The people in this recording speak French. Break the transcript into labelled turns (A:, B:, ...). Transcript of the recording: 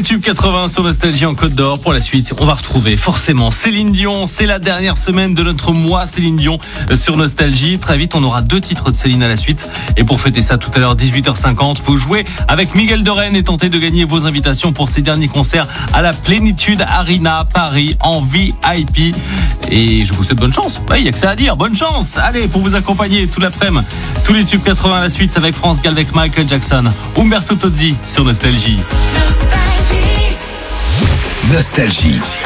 A: tubes 80 sur Nostalgie en Côte d'Or. Pour la suite, on va retrouver forcément Céline Dion. C'est la dernière semaine de notre mois Céline Dion sur Nostalgie. Très vite, on aura 2 titres de Céline à la suite. Et pour fêter ça tout à l'heure, 18h50, faut jouer avec Miguel de Rennes et tenter de gagner vos invitations pour ses derniers concerts à la Plénitude Arena Paris en VIP. Et je vous souhaite bonne chance. Il y a que ça à dire. Bonne chance. Allez, pour vous accompagner tout l'après-midi, tous les tubes 80 à la suite avec France Gall, avec Michael Jackson, Umberto Tozzi sur Nostalgie.
B: Nostalgie.